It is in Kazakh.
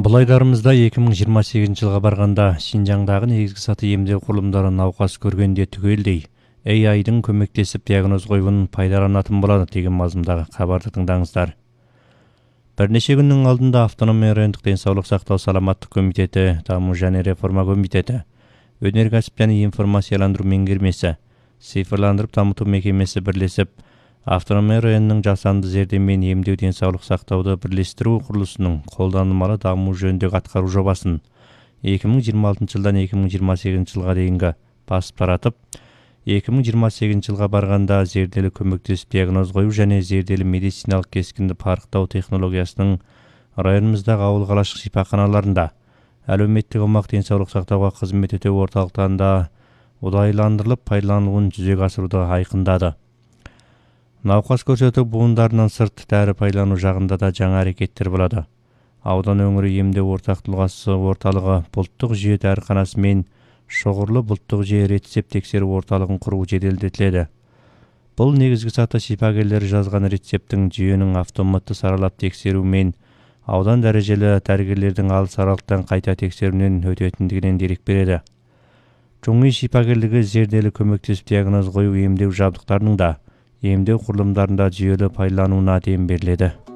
Бұл айдарымызда 2028 жылға барғанда Шинжаңдағы негізгі саты емдеу құрылымдары науқас көргенде түгелдей AI-дың көмектесіп диагноз қоюын пайдаланатын болады деген мазмұндағы хабарды тыңдаңыздар. Бірнеше күннің алдында Автономия райондық денсаулық сақтау саламаттық комитеті, даму және реформа комитеті, өнеркәсіп және информацияландыру меңгермесі, цифрландырып дамыту мекемесі бірлесіп, Автономия районының жасанды зердемен емдеу денсаулық сақтауды бірлестіру құрылысының қолданылмалы даму жөніндегі атқару жобасын 2026 жылдан 2028 жылға дейінгі басып таратып, 2028 жылға барғанда зерделі көмектесіп диагноз қою және зерделі медициналық кескінді парықтау технологиясының районымыздағы ауыл қалашық шипаханаларында, әлеуметтік аумақ денсаулық сақтауға қызмет ету орталықтарында ұдайыландырылып пайдалануын жүзеге асыруды айқындады. Науқас көрсету буындарынан сырт дәрі пайдалану жағында да жаңа әрекеттер болады. Аудан өңірі емдеу ортақ тұлғасы орталығы бұлттық жүйе дәріханасы мен шоғырлы бұлттық жүйе рецепт тексеру орталығын құру жеделдетіледі. Бұл негізгі саты шипагерлері жазған рецепттің жүйенің автоматты саралап тексеру мен аудан дәрежелі дәрігерлердің алыс аралықтан қайта тексеруінен өтетіндігінен дерек береді. Жоңғи шипагерлігі зерделі көмектесіп диагноз қою емдеу жабдықтарының да емдеу құрылымдарында жүйелі пайдалануына дем беріледі.